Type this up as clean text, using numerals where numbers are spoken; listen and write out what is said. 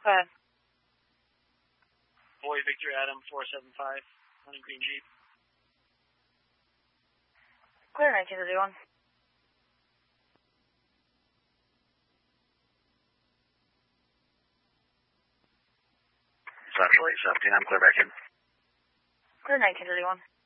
Go ahead. Boy Victor Adam 475 on a green Jeep. Clear 1931. Central 817, I'm clear back in. Clear 1931.